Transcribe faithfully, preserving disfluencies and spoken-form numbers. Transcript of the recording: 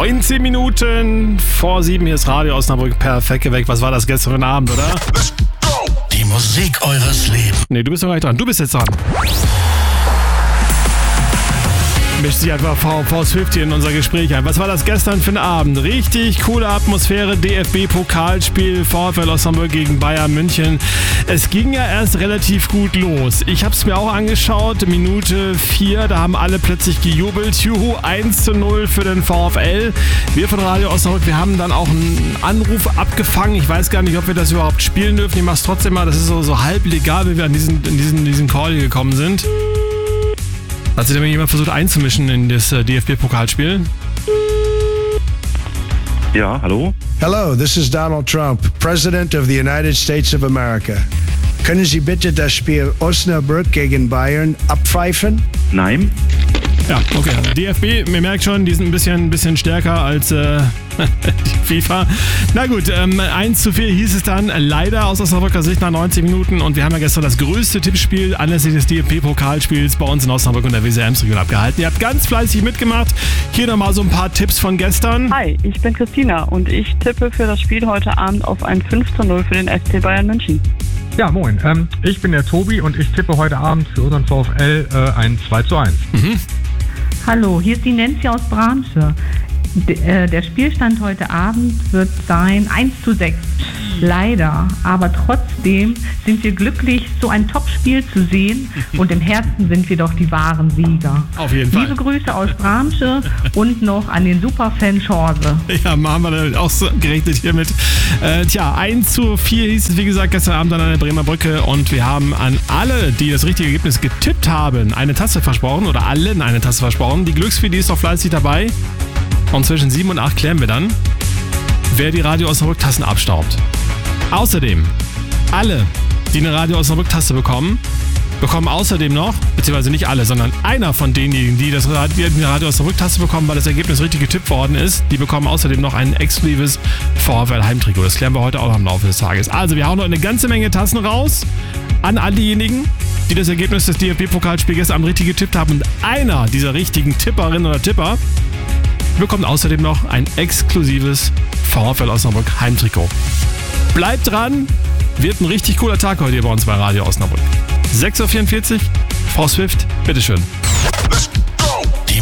neunzehn Minuten vor sieben. Hier ist Radio Osnabrück. Perfekt geweckt. Was war das gestern Abend, oder? Die Musik eures Lebens. Nee, du bist doch gleich dran. Du bist jetzt dran. Mischt sich einfach V V Swift hier in unser Gespräch ein. Was war das gestern für ein Abend? Richtig coole Atmosphäre, D F B-Pokalspiel, VfL Osnabrück gegen Bayern München. Es ging ja erst relativ gut los. Ich habe es mir auch angeschaut, Minute vier, da haben alle plötzlich gejubelt. Juhu, eins zu null für den VfL. Wir von Radio Osnabrück, wir haben dann auch einen Anruf abgefangen. Ich weiß gar nicht, ob wir das überhaupt spielen dürfen. Ich mache es trotzdem mal, das ist so, so halb legal, wie wir an diesen, in diesen, diesen Call hier gekommen sind. Hat sich denn jemand versucht einzumischen in das D F B-Pokalspiel? Ja, hallo? Hello, this is Donald Trump, President of the United States of America. Können Sie bitte das Spiel Osnabrück gegen Bayern abpfeifen? Nein. Ja, okay. D F B, mir merkt schon, die sind ein bisschen, ein bisschen stärker als äh, die FIFA. Na gut, ähm, eins zu vier hieß es dann leider aus Osnabrücker Sicht nach neunzig Minuten. Und wir haben ja gestern das größte Tippspiel anlässlich des D F B-Pokalspiels bei uns in Osnabrück und der W S R-Region abgehalten. Ihr habt ganz fleißig mitgemacht. Hier nochmal so ein paar Tipps von gestern. Hi, ich bin Christina und ich tippe für das Spiel heute Abend auf ein fünf zu null für den F C Bayern München. Ja, moin. Ähm, ich bin der Tobi und ich tippe heute Abend für unseren VfL äh, ein zwei zu eins. Mhm. Hallo, hier ist die Nancy aus Bramsche. D- äh, der Spielstand heute Abend wird sein eins zu sechs. Leider, aber trotzdem sind wir glücklich, so ein Top-Spiel zu sehen und im Herzen sind wir doch die wahren Sieger. Auf jeden Fall. Liebe Grüße aus Bramsche und noch an den Superfan Schorse. Ja, haben wir dann auch so gerechnet hiermit. Äh, tja, eins zu vier hieß es, wie gesagt, gestern Abend an der Bremer Brücke und wir haben an alle, die das richtige Ergebnis getippt haben, eine Tasse versprochen oder allen eine Tasse versprochen. Die Glücksfee, die ist doch fleißig dabei und zwischen sieben und acht klären wir dann, wer die Radio Osnabrück Tassen abstaubt. Außerdem, alle, die eine Radio Osnabrück-Tasse bekommen, bekommen außerdem noch, beziehungsweise nicht alle, sondern einer von denjenigen, die das Radio, die eine Radio Osnabrück-Tasse bekommen, weil das Ergebnis richtig getippt worden ist, die bekommen außerdem noch ein exklusives VfL-Heimtrikot. Das klären wir heute auch noch im Laufe des Tages. Also, wir hauen noch eine ganze Menge Tassen raus an all diejenigen, die das Ergebnis des D F B-Pokalspiels gestern Abend richtig getippt haben. Und einer dieser richtigen Tipperinnen oder Tipper bekommt außerdem noch ein exklusives VfL Osnabrück Heimtrikot. Bleibt dran, wird ein richtig cooler Tag heute hier bei uns bei Radio Osnabrück. sechs Uhr vierundvierzig, Frau Swift, bitteschön.